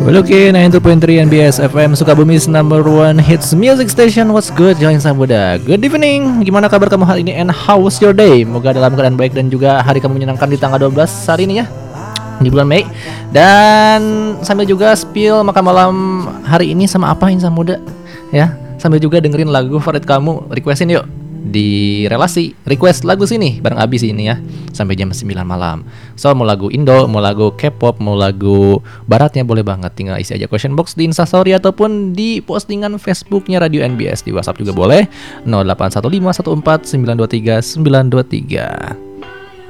Oke, 92.3 NBS FM Sukabumi's number one hits music station. What's good, join Sambuda. Good evening, gimana kabar kamu hari ini and how was your day? Moga dalam keadaan baik dan juga hari kamu menyenangkan di tanggal 12 hari ini ya, di bulan Mei. Dan sambil juga spill makan malam hari ini sama apa Insan Muda ya. Sambil juga dengerin lagu favorit kamu, requestin yuk di relasi, request lagu sini bareng Abi sini ya sampai jam 9 malam. So mau lagu Indo, mau lagu K-pop, mau lagu baratnya boleh banget, tinggal isi aja question box di Instastory ataupun di postingan Facebooknya Radio NBS. Di WhatsApp juga boleh 081514923923.